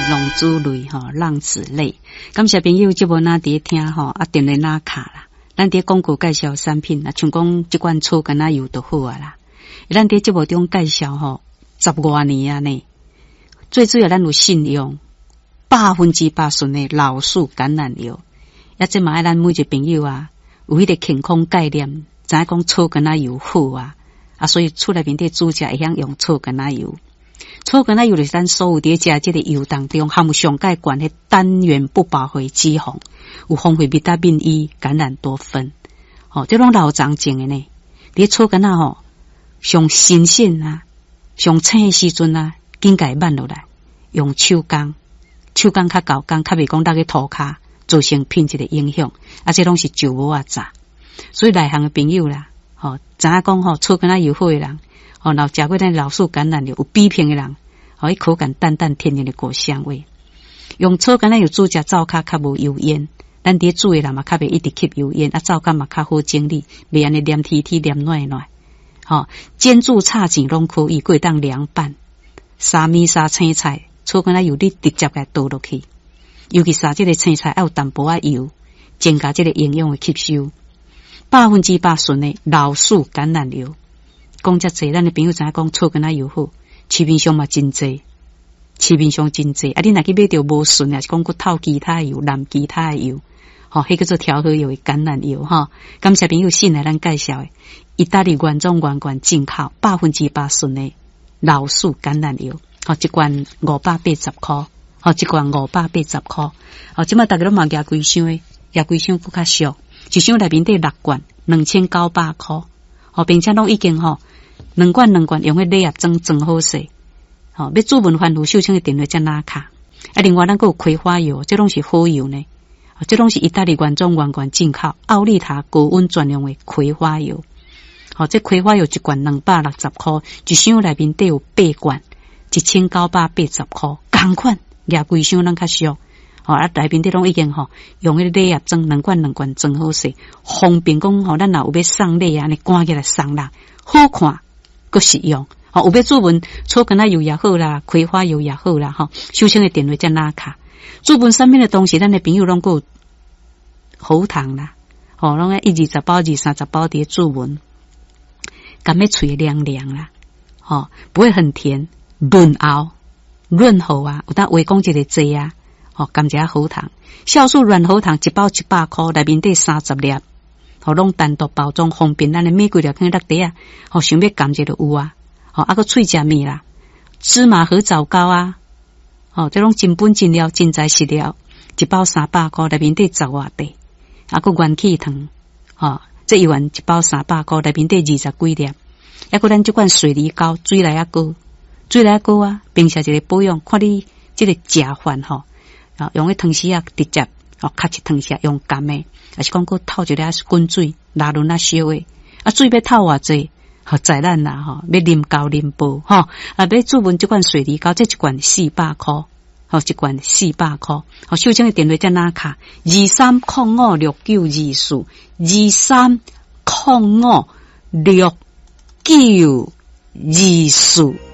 龙珠泪浪子泪。感谢朋友即无哪伫听电话哪卡啦。咱伫广告介绍产品啦，像讲即款醋橄榄油就好啊啦。咱伫节目中介绍10多年啊呢，最主要咱有信用100%纯的老树橄榄油。也即嘛爱咱每一个朋友啊，有迄个健康概念，知影讲醋橄榄油好啊，所以厝内面伫煮食会晓用醋橄榄油。醋橄榄油就是咱所有伫食即个油当中含有上介悬的单元不饱和脂肪，有丰富维他命 E、橄榄多酚。这种老长种的呢，伫醋橄榄上新鲜啊，上青的时阵啊，紧甲伊挽落来，用手工较厚工，较袂讲落去涂骹，造成品质的影响。这拢是旧无啊炸，所以内行的朋友啦，知影讲醋橄榄油好的人。然后食过咱老树橄榄油有比拼的人，伊口感淡淡天然的果香味。用醋橄榄油煮食灶骹较无油烟，咱伫煮的人嘛较袂一直吸油烟，灶骹嘛较好整理，袂安尼黏贴贴黏软软。煎煮炒钱拢可以，过当凉拌。沙米沙青菜，醋橄榄油你直接给倒落去，尤其是这个青菜要有淡薄仔油，增加这个营养的吸收。100%纯的老树橄榄油。讲遮济，咱的朋友知影讲醋橄榄油好，市面上嘛真济，你若去买着无纯，也是讲佫透其他油、蓝其他油，迄叫做调和油的橄榄油感谢朋友信来咱介绍的，意大利原装原罐进口100%纯的老树橄榄油，一罐580块，一罐580块，即马大家拢嘛举规箱的，举规箱佫较俗，一箱内面得6罐，2900块，并且拢已经2罐用迄礼盒装好势，要煮文番有秀清的电话才拿卡。另外咱佫有葵花油，这拢是好油呢，这拢是意大利原装原罐进口，奥利塔高温专用的葵花油。这葵花油一罐260块，一箱内面得有8罐，1980块，同款举规箱咱较俗。内面得拢已经用迄礼盒装2罐装好势，方便讲咱若有要送礼啊，你赶起来送啦，好看。佫实用，有要煮文醋橄榄油也好啦，葵花油也好啦，收清的电话才拿卡。煮文上面的东西，咱的朋友拢有喉糖啦，拢120包、230包伫煮文，甘要嘴凉凉啦，不会很甜，润喉啊，有当话讲一个剂啊，甘一下喉糖，酵素软喉糖1包100块，内面得30粒。拢单独包装，方便咱的买几粒放落地啊！想要感觉就有啊！个脆食面啦，芝麻和枣糕啊！这种真本真料真材实料，1包300块，内面得10外块。个元气糖，这一碗1包300块，内面得20几粒。个咱这款水梨膏，水来膏啊！并且一个保养，看你这个食法用个汤匙啊，直接较一汤匙用甘的。还是讲佫透一个滚水，拉轮烧的，水要透偌济，在咱啦要啉高啉薄要煮文这款水梨膏，这一罐400块，一罐400块，秀清的电话才拿卡23056924，23056924。